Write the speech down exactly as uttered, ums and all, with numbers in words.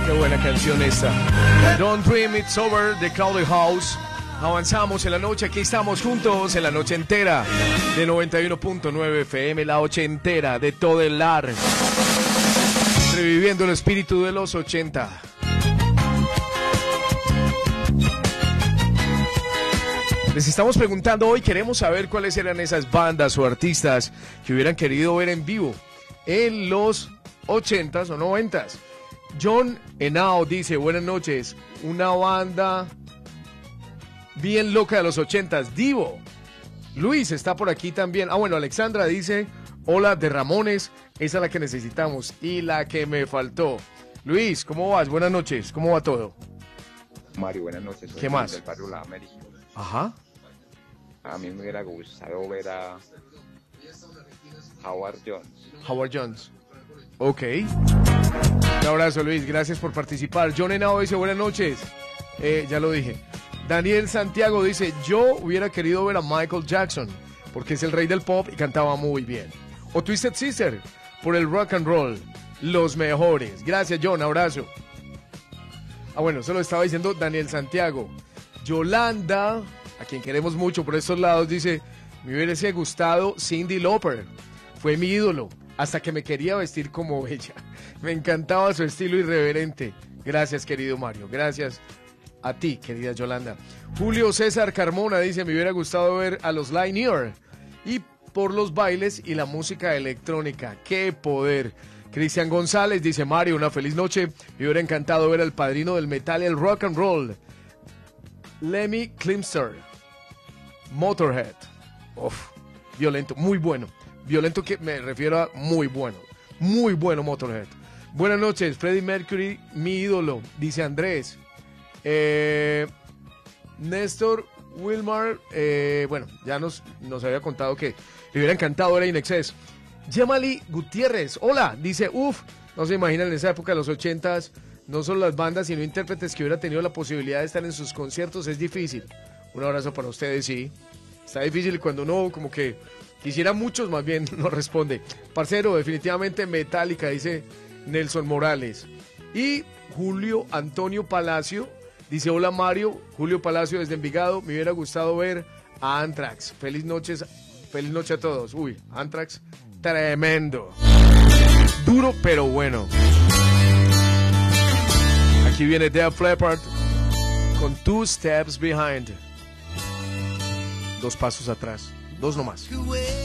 Qué buena canción esta. Don't Dream It's Over de Crowley House. Avanzamos en la noche, aquí estamos juntos en la noche entera de noventa y uno punto nueve F M, la ochentera de todo el lar. Reviviendo el espíritu de los ochenta. Les estamos preguntando hoy, queremos saber cuáles eran esas bandas o artistas que hubieran querido ver en vivo en los ochentas o noventas. John Henao dice, buenas noches, una banda bien loca de los ochentas, Divo. Luis está por aquí también. Ah, bueno, Alexandra dice, hola, de Ramones, esa es la que necesitamos y la que me faltó. Luis, ¿cómo vas? Buenas noches, ¿cómo va todo? Mario, buenas noches. ¿Qué más? Del barrio La América. Ajá. A mí me hubiera gustado ver a Howard Jones. Howard Jones. Ok. Un abrazo, Luis. Gracias por participar. John Henao dice, buenas noches. Eh, ya lo dije. Daniel Santiago dice, yo hubiera querido ver a Michael Jackson, porque es el rey del pop y cantaba muy bien. O Twisted Sister, por el rock and roll. Los mejores. Gracias, John. Abrazo. Ah, bueno, eso lo estaba diciendo Daniel Santiago. Yolanda, a quien queremos mucho por estos lados, dice, me hubiese gustado Cyndi Lauper. Fue mi ídolo, hasta que me quería vestir como ella. Me encantaba su estilo irreverente. Gracias, querido Mario. Gracias a ti, querida Yolanda. Julio César Carmona dice, me hubiera gustado ver a los Linear. Y por los bailes y la música electrónica. ¡Qué poder! Cristian González dice, Mario, una feliz noche. Me hubiera encantado ver al padrino del metal y el rock and roll, Lemmy Kilmister. Motorhead. Uf, violento, muy bueno. Violento que me refiero a muy bueno. Muy bueno Motorhead. Buenas noches, Freddie Mercury, mi ídolo, dice Andrés. Eh, Néstor Wilmar, eh, bueno, ya nos, nos había contado que le hubiera encantado ver a In Excess. Yamali Gutiérrez, hola, dice, uff, no se imaginan en esa época de los ochentas, no solo las bandas, sino intérpretes que hubiera tenido la posibilidad de estar en sus conciertos, es difícil. Un abrazo para ustedes, sí. Está difícil cuando uno como que quisiera muchos, más bien no responde. Parcero, definitivamente Metallica, dice Nelson Morales. Y Julio Antonio Palacio dice, hola Mario, Julio Palacio desde Envigado, me hubiera gustado ver a Anthrax. Feliz noches, feliz noche a todos. Uy, Anthrax, tremendo. Duro pero bueno. Aquí viene Def Leppard con Two Steps Behind. Dos pasos atrás, dos nomás.